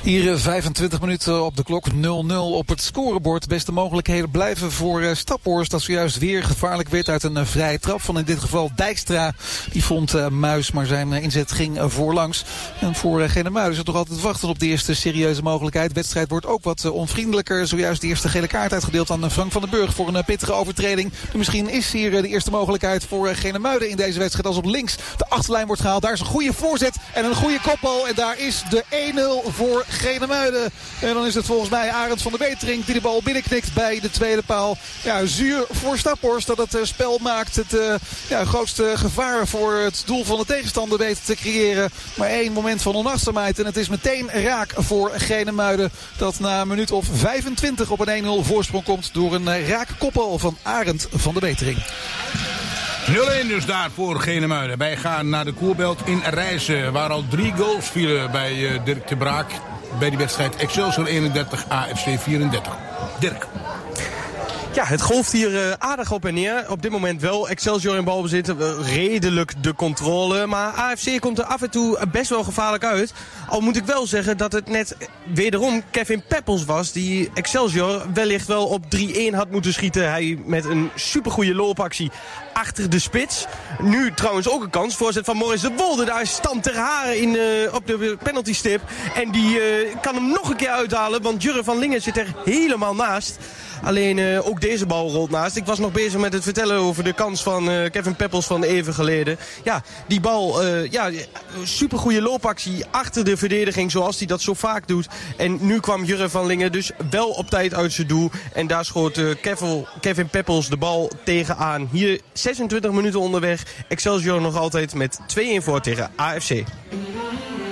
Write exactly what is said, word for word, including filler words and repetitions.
Hier vijfentwintig minuten op de klok, nul nul op het scorebord. Beste mogelijkheden blijven voor uh, Staphorst. Dat zojuist weer gevaarlijk werd uit een uh, vrije trap van in dit geval Dijkstra. Die vond uh, Muis, maar zijn uh, inzet ging uh, voorlangs. En voor uh, Genemuiden is het toch altijd wachten op de eerste serieuze mogelijkheid. De wedstrijd wordt ook wat uh, onvriendelijker. Zojuist de eerste gele kaart uitgedeeld aan uh, Frank van den Burg voor een uh, pittige overtreding. Dus misschien is hier uh, de eerste mogelijkheid voor uh, Genemuiden in deze wedstrijd. Als op links de achterlijn wordt gehaald. Daar is een goede voorzet en een goede kopbal. En daar is de één nul voor Genemuiden. En dan is het volgens mij Arend van der Wetering die de bal binnenknikt bij de tweede paal. Ja, zuur voor Staphorst dat het uh, spel maakt. Het uh, ja, grootste gevaar voor het doel van de tegenstander weet te creëren. Maar één moment van onachtzaamheid. En het is meteen raak voor Genemuiden. Dat na een minuut of vijfentwintig op een één nul voorsprong komt door een uh, raak koppel van Arend van der Wetering. nul één dus daar voor Genemuiden. Wij gaan naar de Koerbelt in Rijssen, waar al drie goals vielen bij uh, Dirk de Braak. Bij die wedstrijd Excelsior eenendertig, A F C vierendertig. Dirk. Ja, het golft hier uh, aardig op en neer. Op dit moment wel Excelsior in balbezit. Redelijk de controle. Maar A F C komt er af en toe best wel gevaarlijk uit. Al moet ik wel zeggen dat het net wederom Kevin Peppels was. Die Excelsior wellicht wel op drie-één had moeten schieten. Hij met een supergoeie loopactie achter de spits. Nu trouwens ook een kans. Voorzet van Morris de Wolde. Daar is Stam ter Haren in, uh, op de penaltystip. En die uh, kan hem nog een keer uithalen. Want Jurre van Lingen zit er helemaal naast. Alleen uh, ook deze bal rolt naast. Ik was nog bezig met het vertellen over de kans van uh, Kevin Peppels van even geleden. Ja, die bal, uh, ja, supergoeie loopactie achter de verdediging zoals hij dat zo vaak doet. En nu kwam Jurre van Lingen dus wel op tijd uit zijn doel. En daar schoot uh, Kevin, Kevin Peppels de bal tegenaan. Hier zesentwintig minuten onderweg. Excelsior nog altijd met twee-één voor tegen A F C.